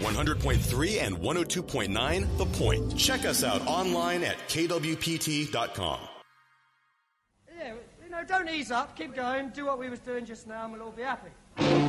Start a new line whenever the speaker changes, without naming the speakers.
100.3 and 102.9 The Point. Check us out online at kwpt.com.
Yeah, don't ease up. Keep going. Do what we was doing just now and we'll all be happy.